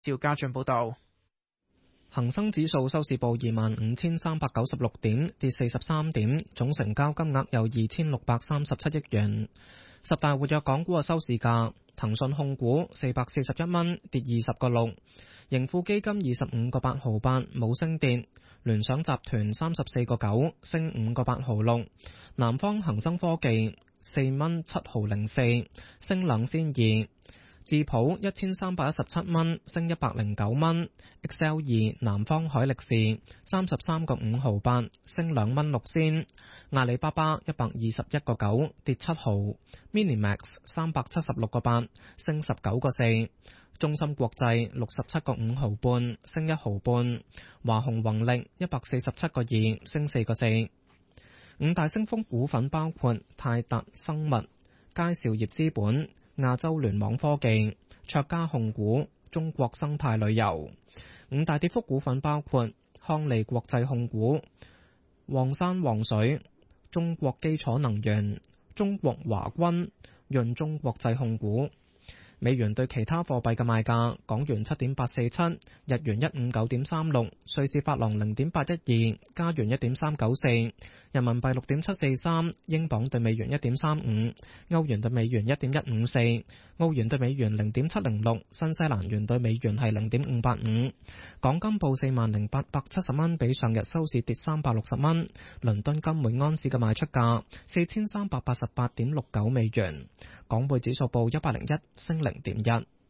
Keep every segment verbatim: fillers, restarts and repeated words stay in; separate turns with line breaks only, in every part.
趙家俊報道。
恒生指數收市報二萬五千三百九十六點，跌四十三點，總成交金額有二千六百三十七億元。十大活躍港股嘅收市價：騰訊控股四百四十一蚊，跌二十個六；盈富基金二十五個八毫八，冇升跌；聯想集團三十四個九，升五個八毫六；南方恒生科技四蚊七毫零四，升兩仙二。智普一千三百一十七蚊，升一百零九蚊。X L 二南方海力士三十三個五毫八，升兩蚊六仙。阿里巴巴一百二十一個九，跌七毫。Minimax 三百七十六個八，升十九個四。中芯國際六十七個五毫半，升一毫半。華虹宏力一百四十七個二，升四個四。五大升幅股份包括泰達生物、佳兆業資本、亞洲聯網科技、卓家控股、中國生態旅遊。五大跌幅股份包括康利國際控股、黃山黃水、中國基礎能源、中國華軍、潤中國際控股。美元對其他貨幣嘅賣價：港元七點八四七，日元一五九點三六，瑞士法郎零點八一二，加元一點三九四，人民幣六點七四三，英鎊對美元一點三五，歐元對美元一點一五四，澳元對美元零點七零六，新西蘭元對美元係零點五八五。港金報四萬零八百七十蚊，比上日收市跌三百六十蚊。倫敦金每安士嘅賣出價四千三百八十八點六九美元。港匯指數報一百零一，升零點一。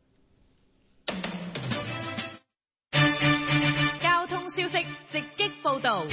交通消息直擊報道。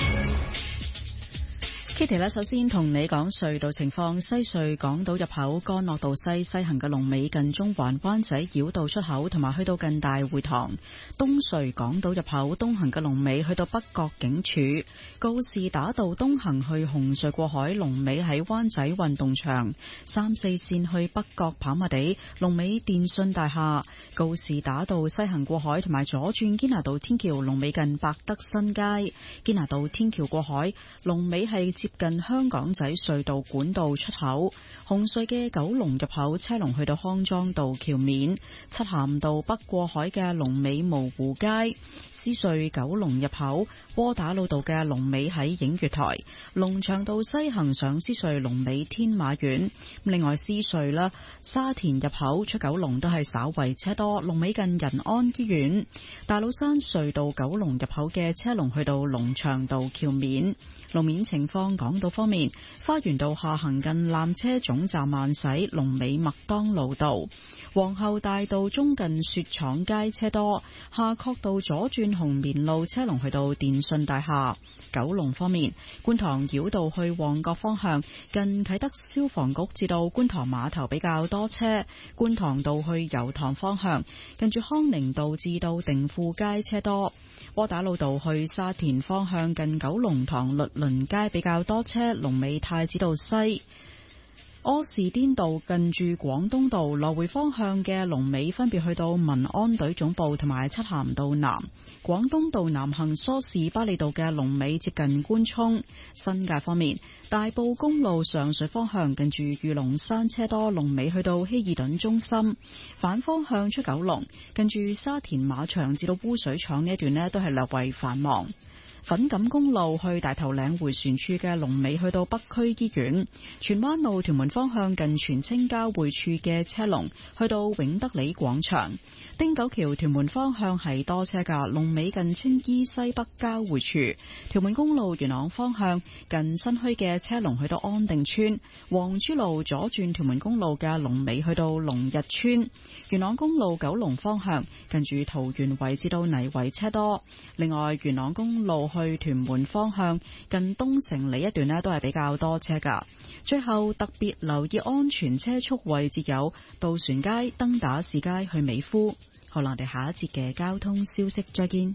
Kitty 咧，首先同你講隧道情況。西隧港島入口干諾道西西行嘅龍尾近中環灣仔繞道出口，同埋去到近大會堂。東隧港島入口東行嘅龍尾去到北角警署。告士打道東行去紅隧過海龍尾喺灣仔運動場。三四線去北角跑馬地龍尾電訊大廈。告士打道西行過海同埋左轉堅拿道天橋龍尾近百德新街。堅拿道天橋過海龍尾係接近香港仔隧道管道出口。紅隧嘅九龍入口車龍去到康莊道橋面。漆咸道北過海嘅龍尾蕪湖街。獅隧九龍入口窩打老道嘅龍尾喺映月台。龍翔道西行上獅隧龍尾天馬苑。另外獅隧啦，沙田入口出九龍都係稍為車多，龍尾近仁安醫院。大老山隧道九龍入口嘅車龍去到龍翔道橋面。路面情況，港島方面，花園道下行近纜車總站慢駛，龍尾麥當勞道。皇后大道中近雪廠街車多，夏慤道左轉紅棉路車龍去到電訊大廈。九龍方面，觀塘繞道去旺角方向近啟德消防局至到觀塘碼頭比較多車。觀塘道去油塘方向近住康寧道至到定富街車多。窩打老道去沙田方向近九龍塘律倫街比較多車，龍尾太子道西。柯士甸道近住廣東道來回方向嘅龍尾分別去到民安隊總部同埋漆咸道南。廣東道南行梳士巴利道嘅龍尾接近官涌。新界方面，大埔公路上水方向近住御龍山車多，龍尾去到希爾頓中心。反方向出九龍近住沙田馬場至到污水廠呢一段呢都係略為繁忙。粉錦公路去大頭嶺迴旋處嘅龍尾去到北區醫院。荃灣路屯門方向近荃青交匯處嘅車龍去到永德里廣場。汀九橋屯門方向係多車噶，龍尾近青衣西北交匯處。屯門公路元朗方向近新墟嘅車龍去到安定村。黃珠路左轉屯門公路嘅龍尾去到龍日村。元朗公路九龍方向近住桃園圍至到泥圍車多。另外元朗公路去屯門方向近東城里一段呢都係比較多車噶。最後特別留意安全車速位置有渡船街、登打士街去美孚。好啦，我哋下一節嘅交通消息再見。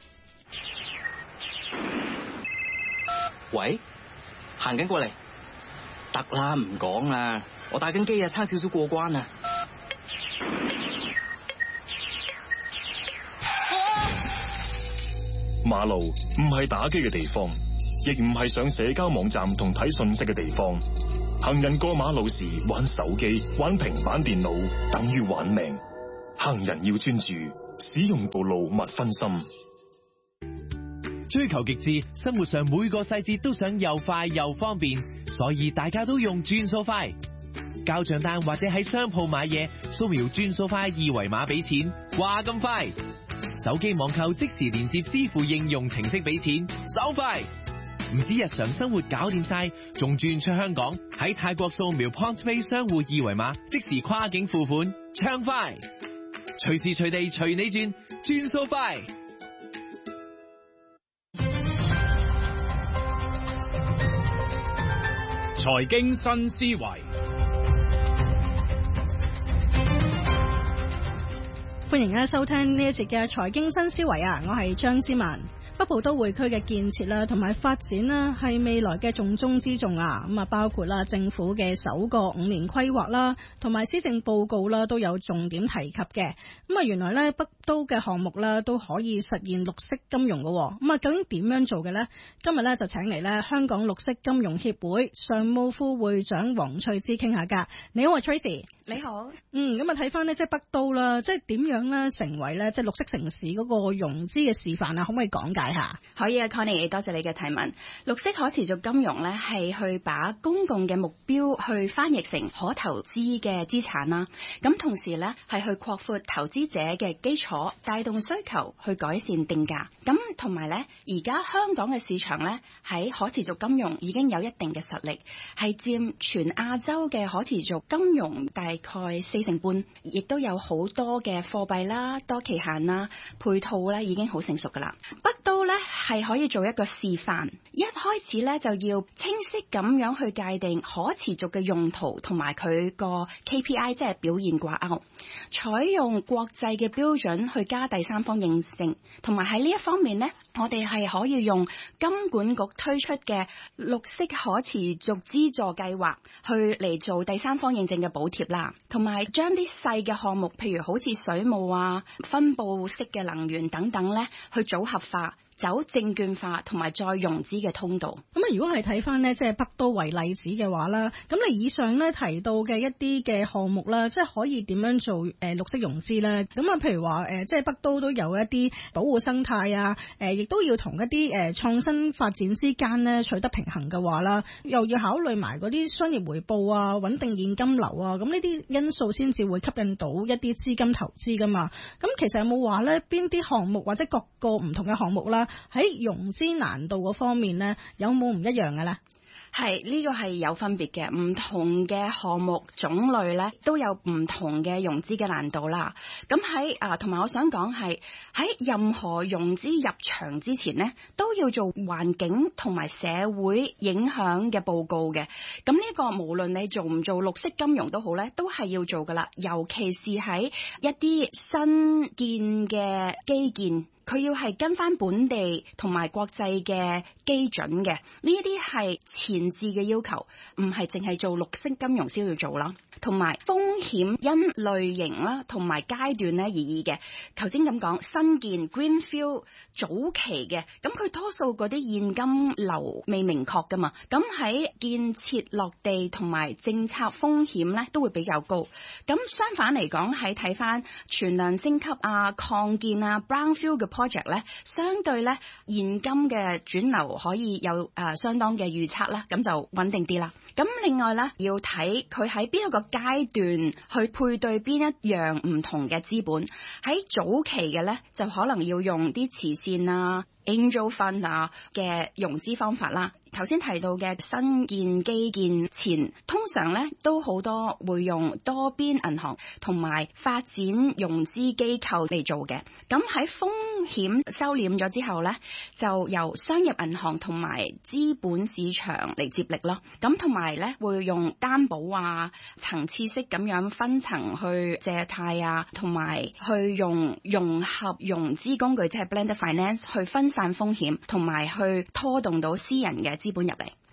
喂，行緊過嚟，得啦，唔講啦，我打緊機啊，差少少過關啊。
馬路唔係打機嘅地方，亦唔係上社交網站同睇信息嘅地方。行人過馬路時玩手機、玩平板電腦，等於玩命。行人要專注， 使用暴露勿分心。
追求極致，生活上每個細節都想又快又方便，所以大家都用轉數快。交賬單或者喺商鋪買嘢，掃描轉數快二維碼俾錢，話咁快。手機網購即時連接支付應用程式俾錢，手快。唔止日常生活搞掂晒，仲轉出香港，喺泰國掃描 PointsPay 商戶二維碼，即時跨境付款，暢快。隨時隨地隨你轉，轉數快。
財經新思維，
歡迎咧收聽呢一節嘅財經新思維啊！我係張思文。北部都會區嘅建設啦，同埋發展啦，係未來嘅重中之重啊！咁啊，包括啦政府嘅首個五年規劃啦，同埋施政報告啦，都有重點提及嘅。咁啊，原來咧北都嘅項目啦，都可以實現綠色金融嘅。咁啊，究竟點樣做嘅呢？今日咧就請嚟咧香港綠色金融協會常務副會長黃翠芝傾下㗎。你好啊 Tracy。
你好。
嗯，咁啊睇翻呢，即係北都啦，即係點樣咧成為咧即係綠色城市嗰個融資嘅示範啊？可唔可以講解？
可以啊 Connie， 多謝你嘅提問。綠色可持續金融咧，係去把公共嘅目標去翻譯成可投資嘅資產啦。咁同時咧，係去擴闊投資者嘅基礎，帶動需求，去改善定價。咁同埋咧，而家香港嘅市場咧，喺可持續金融已經有一定嘅實力，係佔全亞洲嘅可持續金融大概四成半，亦都有好多嘅貨幣啦、多期限啦、配套咧已經好成熟噶啦。北都咧係可以做一個示範，一開始咧就要清晰咁樣去界定可持續嘅用途同埋佢個 K P I， 即係表現掛鈎，採用國際嘅標準去加第三方認證，同埋喺呢一方面呢，我哋係可以用金管局推出嘅綠色可持續資助計劃去嚟做第三方認證嘅補貼啦，同埋將啲細嘅項目，譬如好似水務啊、分佈式嘅能源等等咧，去組合化。走證券化同埋再融資嘅通道。
咁啊，如果係睇翻呢，即係北都為例子嘅話啦，咁你以上咧提到嘅一啲嘅項目啦，即係可以點樣做誒綠色融資咧？咁啊，譬如話誒，即係北都都有一啲保護生態啊，誒，亦都要同一啲誒創新發展之間咧取得平衡嘅話啦，又要考慮埋嗰啲商業回報啊、穩定現金流啊，咁呢啲因素先至會吸引到一啲資金投資噶嘛。咁其實有冇話咧邊啲項目或者各個唔同嘅項目啦？喺融資難度嗰方面呢，有冇唔一樣嘅呢？
係呢個係有分別嘅，唔同嘅項目種類咧都有唔同嘅融資嘅難度啦。咁喺啊，同埋我想講係喺任何融資入場之前呢，都要做環境同埋社會影響嘅報告嘅。咁呢個無論你做唔做綠色金融都好咧，都係要做噶啦。尤其是喺一啲新建嘅基建。佢要係跟翻本地同埋國際嘅基準嘅，呢一啲係前置嘅要求，唔係淨係做綠色金融先要做啦。同埋風險因類型啦，同埋階段咧而異嘅。頭先咁講，新建 Greenfield 早期嘅，咁佢多數嗰啲現金流未明確噶嘛，咁喺建設落地同埋政策風險咧都會比較高。咁相反嚟講，喺睇翻全量升級啊、擴建啊、Brownfield 嘅project 咧，相對咧現金嘅轉流可以有誒、呃、相當嘅預測啦，咁就穩定啲啦。咁另外咧，要睇佢喺邊一個階段去配對邊一樣唔同嘅資本。喺早期嘅咧，就可能要用啲慈善啊、Angel Fund 啊嘅融資方法啦。頭先提到嘅新建基建前，通常咧都好多會用多邊銀行同埋發展融資機構嚟做嘅。咁喺風險收斂咗之後咧，就由商業銀行同埋資本市場嚟接力咯。咁同埋咧會用擔保啊、層次式咁樣分層去借貸啊，同埋去用融合融資工具，即係 blended finance 去分散風險，同埋去拖動到私人嘅資本入嚟。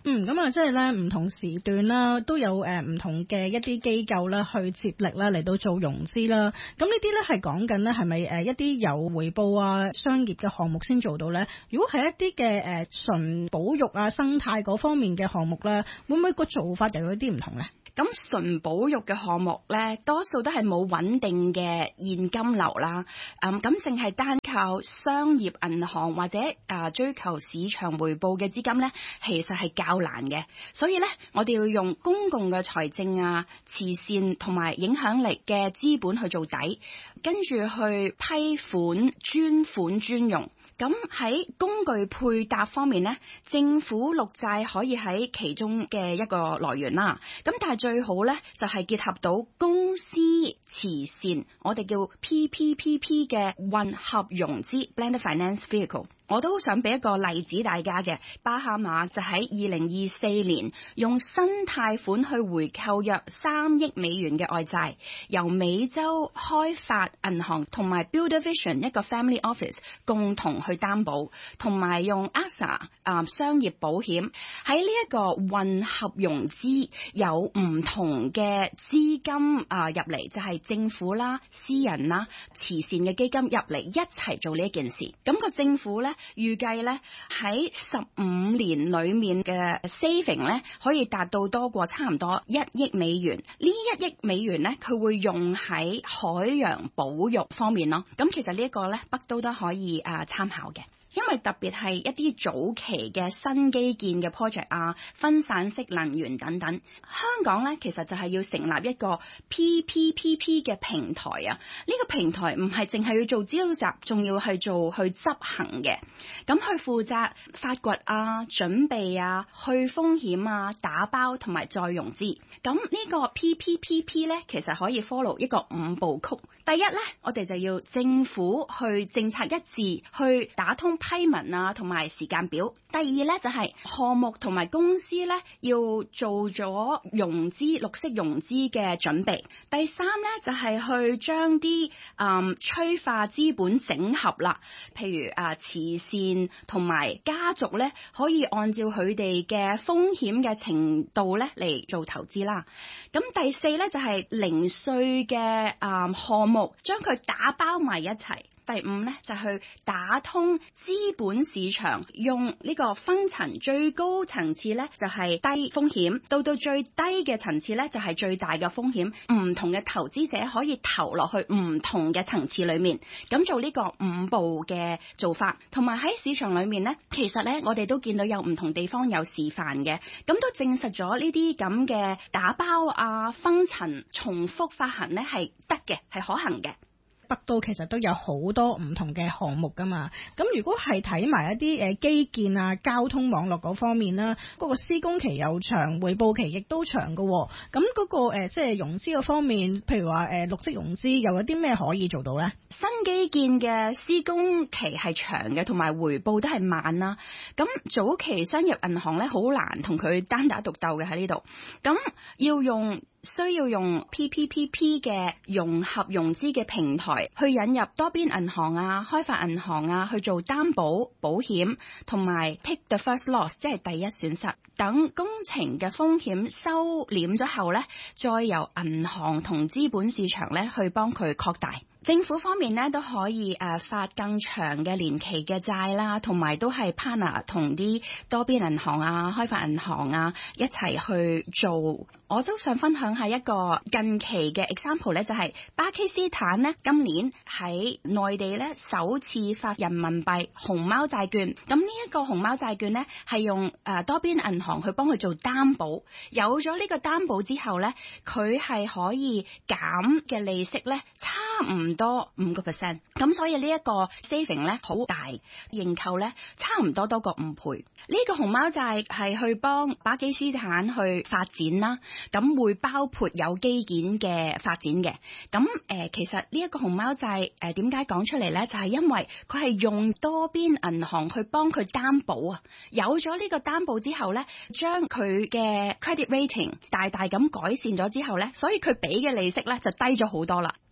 嗯，咁啊，即係咧唔同時段啦，都有誒唔同嘅一啲機構啦，去接力啦嚟到做融資啦。咁呢啲咧係講緊咧係咪誒一啲有回報啊商業嘅項目先做到咧？如果係一啲嘅誒純保育啊生態嗰方面嘅項目咧，會唔會個做法又有啲唔同咧？
咁純保育嘅項目咧，多數都係冇穩定嘅現金流啦。嗯，咁淨係單靠商業銀行或者啊追求市場回報嘅資金咧，其實係較難嘅。所以咧，我哋要用公共嘅財政啊、慈善同埋影響力嘅資本去做底，跟住去批款、專款專用。咁喺工具配搭方面呢，政府綠債可以喺其中嘅一個來源啦。咁但係最好呢，就係結合到公司慈善，我哋叫 P P P P 嘅混合融資 （Blended Finance Vehicle）。我都想俾一個例子大家嘅，巴哈馬就喺二零二四年用新貸款去回購約三億美元嘅外債，由美洲開發銀行同埋 Builder Vision 一個 Family Office 共同去擔保，同埋用 A S A 啊、呃、商業保險喺呢一個混合融資，有唔同嘅資金啊、呃、入嚟，就係、是、政府啦、私人啦、慈善嘅基金入嚟一齊做呢一件事。咁、那個政府咧，預計咧喺十五年裏面嘅 saving 咧，可以達到多過差唔多一億美元。呢一億美元咧，佢會用喺海洋保育方面咯。咁其實呢一個咧，北都都可以啊參考嘅。因為特別係一啲早期嘅新基建嘅 project 啊，分散式能源等等，香港咧其實就係要成立一個 P P P P 嘅平台啊。呢個平台唔係淨係要做招集，仲要係做去執行嘅。咁去負責發掘啊、準備啊、去風險啊、打包同埋再融資。咁呢個 P P P P 咧，其實可以 follow 一個五步曲。第一咧，我哋就要政府去政策一致，去打通批文啊，同埋時間表。第二咧就係、是、項目同埋公司咧要做咗融資、綠色融資嘅準備。第三咧就係、是、去將啲嗯催化資本整合啦，譬如啊慈善同埋家族咧可以按照佢哋嘅風險嘅程度咧嚟做投資啦。咁第四咧就係、是、零碎嘅啊項目，將佢打包埋一齊。第五咧就去打通資本市場，用呢個分層，最高層次咧就係低風險，到到最低嘅層次咧就係最大嘅風險。唔同嘅投資者可以投落去唔同嘅層次裏面，咁做呢個五步嘅做法。同埋喺市場裏面咧，其實咧我哋都見到有唔同地方有示範嘅，咁都證實咗呢啲咁嘅打包啊、分層、重複發行咧係得嘅，係可行嘅。
北都其實都有好多唔同嘅項目噶嘛，咁如果係睇埋一啲誒基建啊、交通網絡嗰方面啦，嗰、嗰個施工期又長，回報期亦都長噶，咁嗰、嗰個誒即係融資嗰方面，譬如話誒綠色融資，又有啲咩可以做到咧？
新基建嘅施工期係長嘅，同埋回報都係慢啦。咁早期商業銀行咧好難同佢單打獨鬥嘅喺呢度，咁要用。需要用 P P P P 嘅融合融資嘅平台去引入多邊銀行啊、開發銀行啊去做擔保、保險同埋 take the first loss， 即係第一損失。等工程嘅風險收斂咗後咧，再由銀行同資本市場咧去幫佢擴大。政府方面咧都可以誒、呃、發更長嘅年期嘅債啦，同埋都係 partner 同啲多邊銀行啊、開發銀行啊一齊去做。我都想分享下一個近期嘅 example 咧，就係、是、巴基斯坦咧今年喺內地咧首次發人民幣熊貓債券。咁呢一個熊貓債券咧係用誒、呃、多邊銀行去幫佢做擔保。有咗呢個擔保之後咧，佢係可以減嘅利息咧差唔多五個 percent。咁所以呢一個 saving 咧好大，認購咧差唔多多過五倍。呢、這個熊貓債係去幫巴基斯坦去發展啦。咁會包括有基建嘅發展嘅。咁誒、呃，其實呢一個熊貓債誒點解講出嚟咧？就係、是、因為佢係用多邊銀行去幫佢擔保啊。有咗呢個擔保之後咧，將佢嘅 credit rating 大大咁改善咗之後咧，所以佢俾嘅利息咧就低咗好多啦。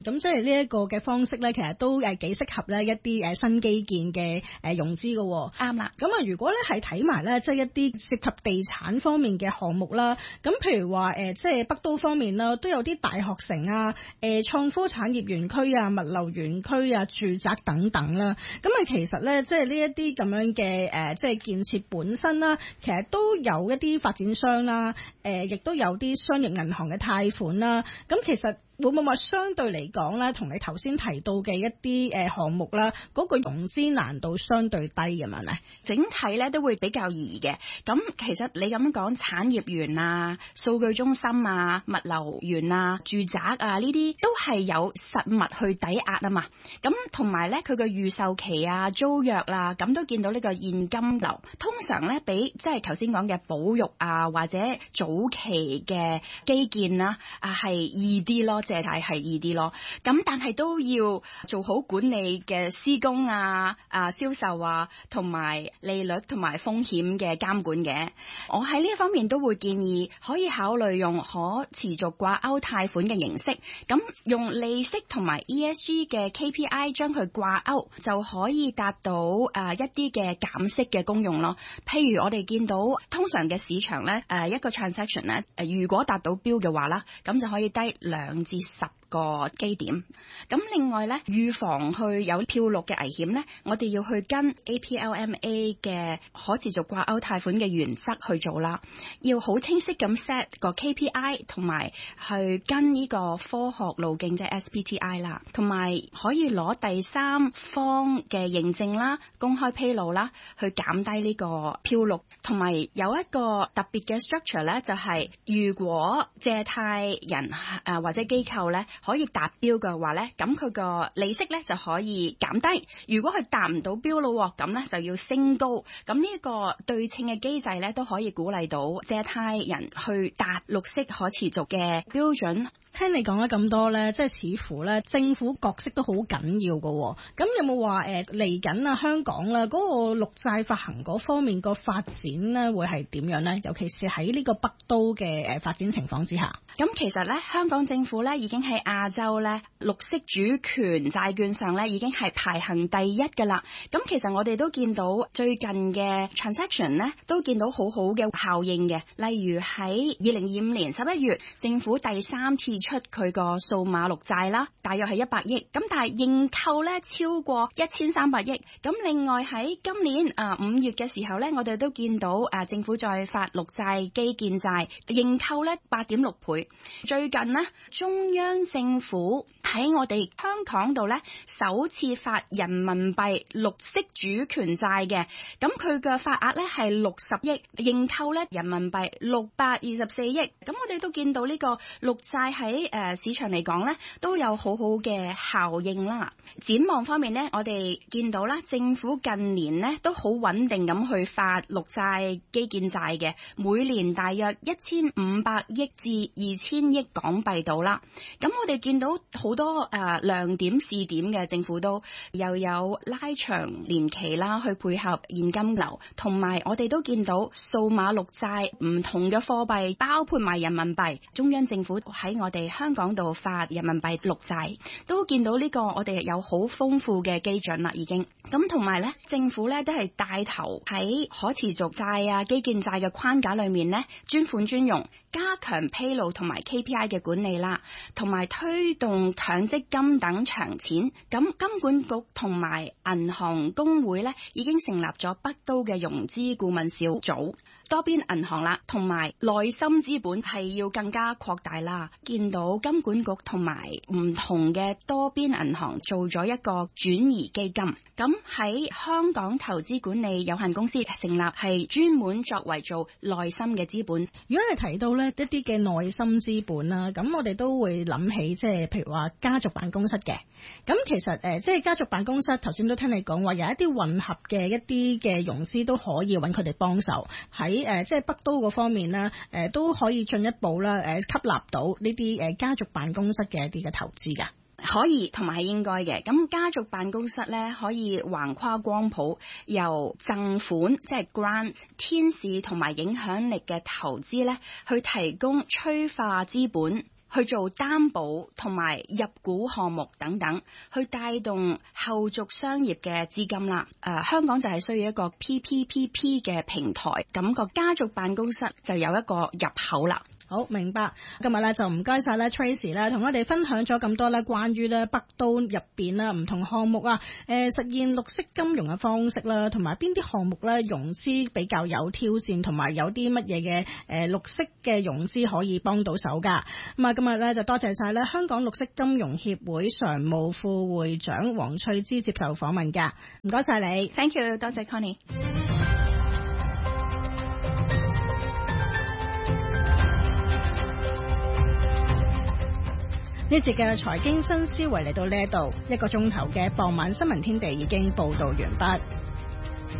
咁即係呢一個嘅方式咧，其實都誒幾適合咧一啲誒新基建嘅誒融資嘅。
啱啦。
咁啊，如果咧係睇埋咧，即係一啲涉及地產方面嘅項目啦，咁譬如話誒，即係北都方面啦，都有啲大學城啊、誒創科產業園區啊、物流園區啊、住宅等等啦。咁啊，其實咧，即係呢一啲咁樣嘅誒，即係建設本身啦，其實都有一啲發展商啦，誒，亦都有啲商業銀行嘅貸款啦。咁其實會唔會話相對嚟講咧，同你頭先提到嘅一啲誒項目啦，嗰個融資難度相對低咁樣咧？
整體咧都會比較易嘅。咁其實你咁樣講產業園啊、數據中心啊、物流園啊、住宅啊呢啲都係有實物去抵押啊嘛。咁同埋咧佢嘅預售期啊、租約啦、啊，咁都見到呢個現金流，通常咧比即係頭先講嘅保育啊或者早期嘅基建啦啊係易啲咯。借貸係易啲咯，咁但係都要做好管理嘅施工啊、啊銷售啊，同埋利率同埋風險嘅監管嘅。我喺呢一方面都會建議可以考慮用可持續掛鈎貸款嘅形式，咁用利息同埋 E S G 嘅 K P I 將佢掛鈎，就可以達到誒、呃、一啲嘅減息嘅功用咯。譬如我哋見到通常嘅市場咧，誒、呃、一個 transaction 咧，誒如果達到標嘅話啦，咁就可以低兩至十個基點。咁另外咧，預防去有漂綠嘅危險咧，我哋要去跟 A P L M A 嘅可持續掛鈎貸款嘅原則去做啦。要好清晰咁 set 個 K P I， 同埋去跟呢個科學路徑即係 S B T I 啦，同埋可以攞第三方嘅認證啦、公開披露啦，去減低呢個漂綠。同埋有一個特別嘅 structure 咧，就係、是、如果借貸人誒、呃、或者機構咧可以達標嘅話咧，咁佢個利息咧就可以減低。如果佢達唔到標咯，咁咧就要升高。咁呢一個對稱嘅機制咧，都可以鼓勵到借貸人去達綠色可持續嘅標準。
聽你講咗咁多咧，即係似乎咧政府角色都好緊要㗎。咁有冇話誒嚟緊啊香港啦嗰個綠債發行嗰方面個發展咧會係點樣咧？尤其是喺呢個北都嘅誒發展情況之下。
咁其實咧，香港政府咧已經喺亞洲咧綠色主權債券上咧已經係排行第一㗎啦。咁其實我哋都見到最近嘅 transaction 咧都見到好好嘅效應嘅。例如喺二零二五年十一月，政府第三次出佢個數碼綠債啦，大約係一百億。咁但係認購咧超過一千三百億。咁另外喺今年啊五月嘅時候咧，我哋都見到啊政府再發綠債基建債認購咧八點六倍。最近呢，中央政府喺我哋香港度咧首次發人民幣綠色主權債嘅，咁佢嘅發額咧係六十億，認購咧人民幣六百二十四億。咁我哋都見到呢個綠債喺誒市場嚟講咧都有好好嘅效應啦。展望方面呢，我哋見到啦，政府近年呢都好穩定咁去發綠債基建債嘅，每年大約一千五百億至二千億港幣到啦。咁我哋見到好多誒、呃、亮點試點嘅政府都又有拉長年期啦，去配合現金流，同埋我哋都見到數碼綠債唔同嘅貨幣，包括埋人民幣，中央政府喺我哋香港度發人民幣綠債，都見到呢個我哋有好豐富嘅基準啦，已經。咁同埋咧，政府咧都係帶頭喺可持續債啊、基建債嘅框架裏面咧，專款專用，加強披露同埋 K P I 嘅管理啦，同埋推動強積金等長錢。咁金管局同埋銀行公會咧，已經成立咗北都嘅融資顧問小組。多邊銀行啦，同埋內心資本係要更加擴大啦。見到金管局同埋唔同嘅多邊銀行做咗一個轉移基金，咁喺香港投資管理有限公司成立，係專門作為做內心嘅資本。
如果你提到呢一啲嘅內心資本啦，咁我哋都會諗起即係譬如話家族辦公室嘅。咁其實誒即係家族辦公室，頭先都聽你講話有一啲混合嘅一啲嘅融資都可以揾佢哋幫手喺。誒，即係北都嗰方面咧，誒都可以進一步啦，誒吸納到呢啲誒家族辦公室嘅一啲嘅投資噶，
可以同埋係應該嘅。咁家族辦公室咧，可以橫跨光譜，由贈款即係 grant、天使同埋影響力嘅投資咧，去提供催化資本。 去做擔保同埋入股項目等等，去帶動後續商業嘅資金啦。誒、呃，香港就係需要一個 P P P P 嘅平台，咁個家族辦公室就有一個入口啦。
好，明白。今日咧就唔該晒咧 Tracy 咧，同我哋分享咗咁多咧關於咧北都入邊啦唔同項目啊，誒、呃、實現綠色金融嘅方式啦，同埋邊啲項目咧融資比較有挑戰，同埋有啲乜嘢嘅誒綠色嘅融資可以幫到手噶。咁啊，今日咧就多謝晒咧香港綠色金融協會常務副會長黃翠芝接受訪問噶，唔該晒你。
Thank you， 多謝 Connie。
呢節嘅財經新思維嚟到呢一度，一個鐘頭嘅傍晚新聞天地已經報道完畢。